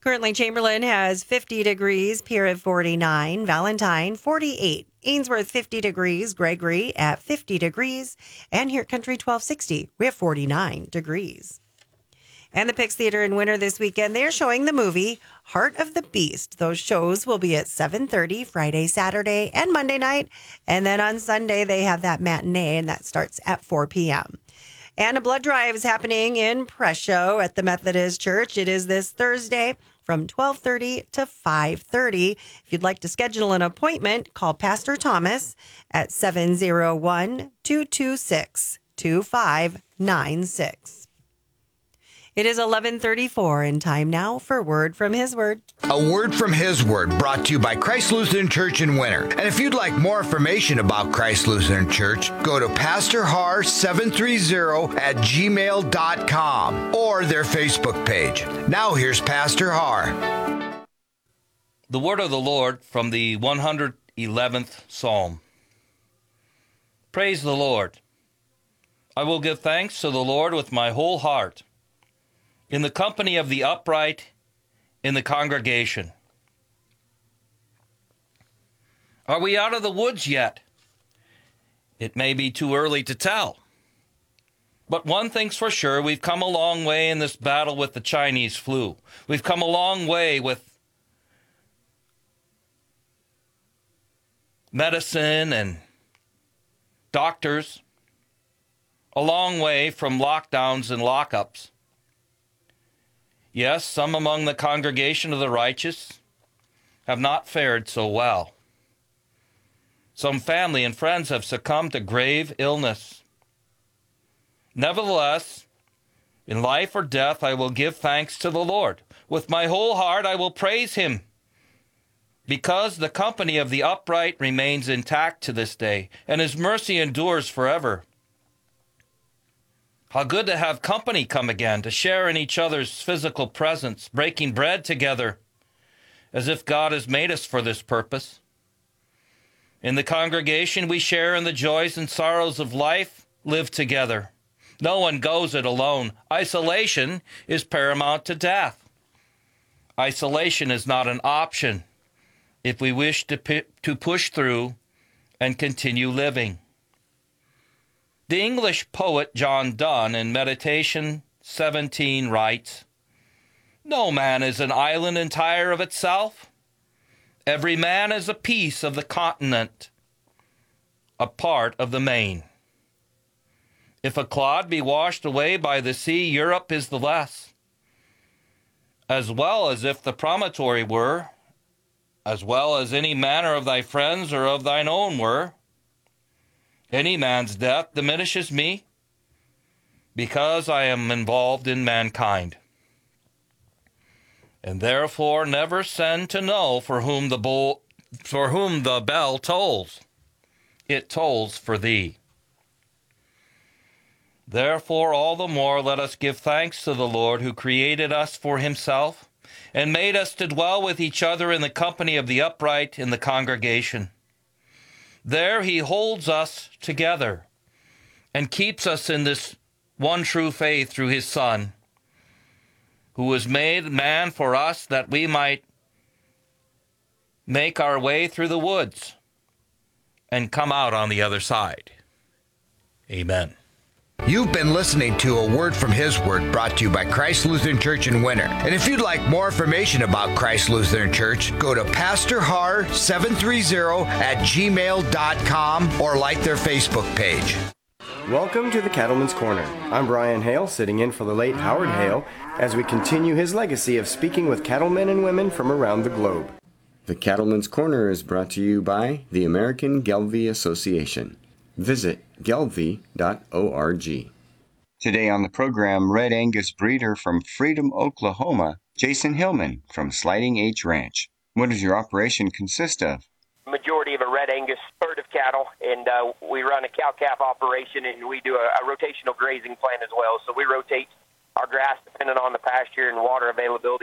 Currently, Chamberlain has 50 degrees, Pierre at 49, Valentine 48, Ainsworth 50 degrees, Gregory at 50 degrees, and here at Country 1260, we have 49 degrees. And the Pix Theater in Winter this weekend, they're showing the movie Heart of the Beast. Those shows will be at 7:30 Friday, Saturday, and Monday night. And then on Sunday, they have that matinee, and that starts at 4 p.m. And a blood drive is happening in Presho at the Methodist Church. It is this Thursday from 12:30 to 5:30. If you'd like to schedule an appointment, call Pastor Thomas at 701-226-2596. It is 11:34 and time now for Word from His Word. A Word from His Word brought to you by Christ Lutheran Church in Winter. And if you'd like more information about Christ Lutheran Church, go to pastorhar730@gmail.com or their Facebook page. Now here's Pastor Har. The word of the Lord from the 111th Psalm. Praise the Lord. I will give thanks to the Lord with my whole heart, in the company of the upright in the congregation. Are we out of the woods yet? It may be too early to tell. But one thing's for sure, we've come a long way in this battle with the Chinese flu. We've come a long way with medicine and doctors, a long way from lockdowns and lockups. Yes, some among the congregation of the righteous have not fared so well. Some family and friends have succumbed to grave illness. Nevertheless, in life or death, I will give thanks to the Lord. With my whole heart, I will praise Him, because the company of the upright remains intact to this day, and His mercy endures forever. How good to have company come again, to share in each other's physical presence, breaking bread together, as if God has made us for this purpose. In the congregation, we share in the joys and sorrows of life, live together. No one goes it alone. Isolation is paramount to death. Isolation is not an option if we wish to push through and continue living. The English poet John Donne in Meditation 17 writes, "No man is an island entire of itself. Every man is a piece of the continent, a part of the main. If a clod be washed away by the sea, Europe is the less. As well as if the promontory were, as well as any manner of thy friends or of thine own were. Any man's death diminishes me, because I am involved in mankind. And therefore never send to know for whom the bell tolls. It tolls for thee. Therefore all the more let us give thanks to the Lord, who created us for Himself, and made us to dwell with each other in the company of the upright in the congregation. There He holds us together and keeps us in this one true faith through His Son, who was made man for us that we might make our way through the woods and come out on the other side. Amen." You've been listening to A Word from His Word brought to you by Christ Lutheran Church in Winter. And if you'd like more information about Christ Lutheran Church, go to pastorhar730@gmail.com or like their Facebook page. Welcome to the Cattleman's Corner. I'm Brian Hale, sitting in for the late Howard Hale, as we continue his legacy of speaking with cattlemen and women from around the globe. The Cattleman's Corner is brought to you by the American Gelbvieh Association. Visit gelbvieh.org. Today on the program, Red Angus breeder from Freedom, Oklahoma, Jason Hillman from Sliding H Ranch. What does your operation consist of? Majority of a Red Angus herd of cattle, and we run a cow-calf operation, and we do a rotational grazing plan as well. So we rotate our grass depending on the pasture and water availability.